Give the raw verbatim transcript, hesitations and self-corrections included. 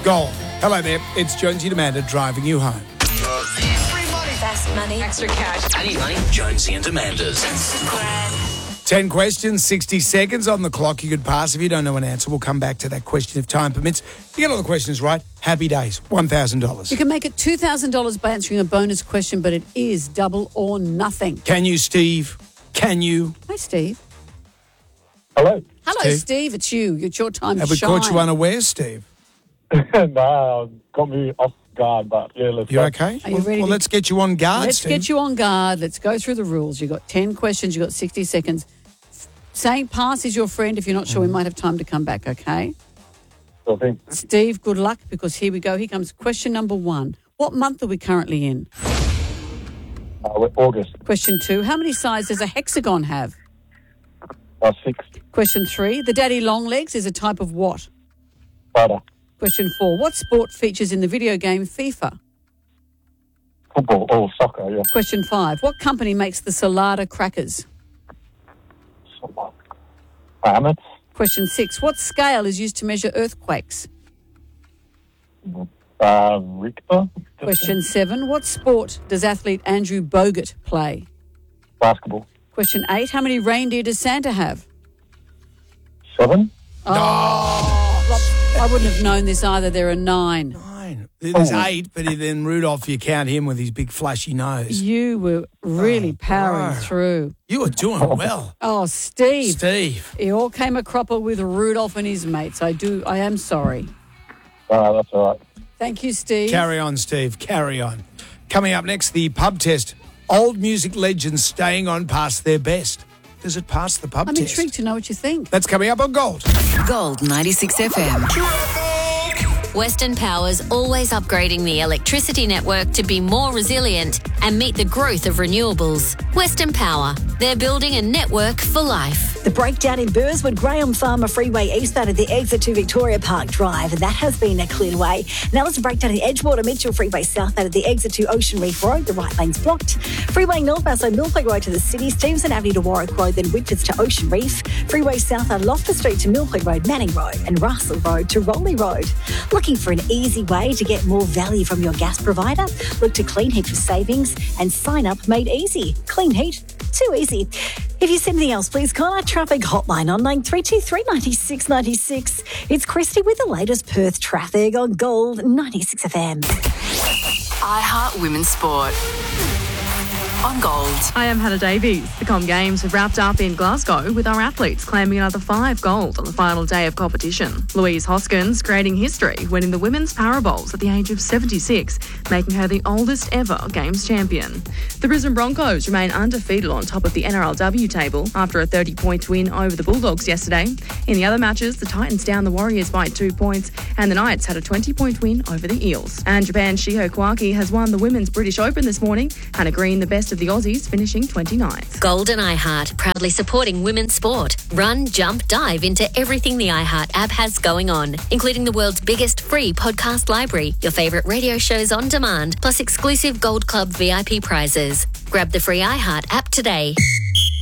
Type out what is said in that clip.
Gold. Hello there. It's Jonesy and Amanda driving you home. Free money. Fast money. Extra cash. I need money. Jonesy and Amanda's. Ten questions, sixty seconds on the clock. You could pass. If you don't know an answer, we'll come back to that question if time permits. If you get all the questions right, happy days. one thousand dollars. You can make it two thousand dollars by answering a bonus question, but it is double or nothing. Can you, Steve? Can you? Hi, Steve. Hello. Hello, Steve. Steve. It's you. It's your time Have to we shine. caught you unaware, Steve? No, got me off guard, but yeah, let's You go. okay? Are you well, ready well, to- let's get you on guard, Let's Steve. get you on guard. Let's go through the rules. You've got ten questions. You've got sixty seconds. Saying pass is your friend. If you're not sure, we might have time to come back, okay? Sure thing. Steve, good luck, because here we go. Here comes question number one. What month are we currently in? Uh, we're August. Question two. How many sides does a hexagon have? Uh, six. Question three. The daddy longlegs is a type of what? Spider. Question four. What sport features in the video game FIFA? Football. Oh, soccer, yeah. Question five. What company makes the Salada crackers? Bahamas. Question six. What scale is used to measure earthquakes? Uh, Richter. Question seven. What sport does athlete Andrew Bogut play? Basketball. Question eight. How many reindeer does Santa have? Seven. Oh, I wouldn't have known this either. There are nine. Nine. There's Oh. eight, but then Rudolph, you count him with his big flashy nose. You were really Oh, powering bro. through. You were doing well, Oh, Steve. Steve. It all came a cropper with Rudolph and his mates. I do. I am sorry. Uh, that's all right. Thank you, Steve. Carry on, Steve. Carry on. Coming up next, the pub test. Old music legends staying on past their best. Does it pass the pub I'm test? intrigued to know what you think. That's coming up on Gold. Gold ninety-six F M. Western Power's always upgrading the electricity network to be more resilient and meet the growth of renewables. Western Power, they're building a network for life. The breakdown in Burswood Graham Farmer Freeway eastbound at the exit to Victoria Park Drive. That has been cleared away. Now there's a breakdown in Edgewater Mitchell Freeway southbound at the exit to Ocean Reef Road. The right lane's blocked. Freeway northbound, so Millpeg Road to the city, Stevenson Avenue to Warwick Road, then Whitfords to Ocean Reef. Freeway southbound Loftus Street to Millpeg Road, Manning Road, and Russell Road to Rowley Road. Looking for an easy way to get more value from your gas provider? Look to Clean Heat for savings and sign up made easy. Clean Heat, too easy. If you see anything else, please call our traffic hotline on nine three two three, nine six nine six. It's Christy with the latest Perth traffic on Gold ninety-six F M. iHeart Women's Sport. On Gold. I am Hannah Davies. The Com Games have wrapped up in Glasgow with our athletes claiming another five gold on the final day of competition. Louise Hoskins creating history, winning the women's Parabowls at the age of seventy-six, making her the oldest ever Games champion. The Brisbane Broncos remain undefeated on top of the N R L W table after a thirty-point win over the Bulldogs yesterday. In the other matches, the Titans downed the Warriors by two points and the Knights had a twenty-point win over the Eels. And Japan's Shiho Kawaki has won the Women's British Open this morning. Hannah Green, the best of the Aussies, finishing twenty-ninth. Gold and iHeart, proudly supporting women's sport. Run, jump, dive into everything the iHeart app has going on, including the world's biggest free podcast library, your favourite radio shows on demand, plus exclusive Gold Club V I P prizes. Grab the free iHeart app today.